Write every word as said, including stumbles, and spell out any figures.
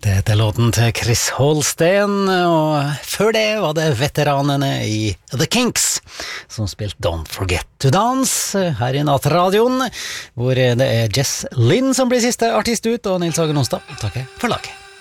Det heter låten til Chris Holsten, og før det var det veteranene i The Kinks som spilte Don't Forget to Dance her i Nattradioen, hvor det er Jess Lynn som blir siste artist ut, og Nils Hagen Onsdag takker for laget.